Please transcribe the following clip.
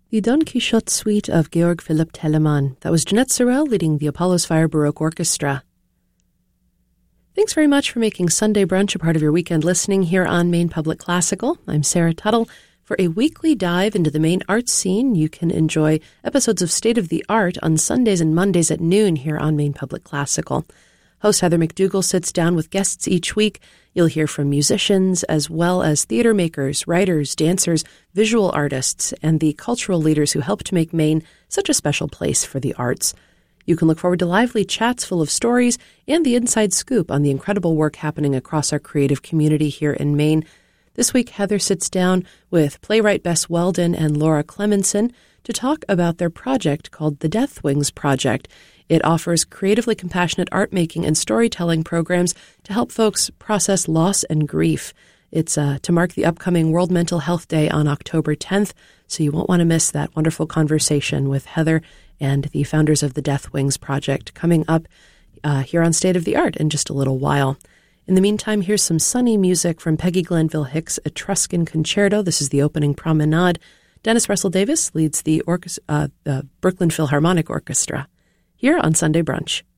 The Don Quixote suite of Georg Philipp Telemann. That was Jeanette Sorel leading the Apollo's Fire Baroque Orchestra. Thanks very much for making Sunday Brunch a part of your weekend listening here on Maine Public Classical. I'm Sarah Tuttle. For a weekly dive into the Maine arts scene, you can enjoy episodes of State of the Art on Sundays and Mondays at noon here on Maine Public Classical. Host Heather McDougall sits down with guests each week. You'll hear from musicians as well as theater makers, writers, dancers, visual artists, and the cultural leaders who help to make Maine such a special place for the arts. You can look forward to lively chats full of stories and the inside scoop on the incredible work happening across our creative community here in Maine. This week, Heather sits down with playwright Bess Weldon and Laura Clemenson to talk about their project called the Death Wings Project. It offers creatively compassionate art making and storytelling programs to help folks process loss and grief. It's to mark the upcoming World Mental Health Day on October 10th, so you won't want to miss that wonderful conversation with Heather and the founders of the Death Wings Project coming up here on State of the Art in just a little while. In the meantime, here's some sunny music from Peggy Glenville Hicks' Etruscan Concerto. This is the opening promenade. Dennis Russell Davis leads the Brooklyn Philharmonic Orchestra here on Sunday Brunch.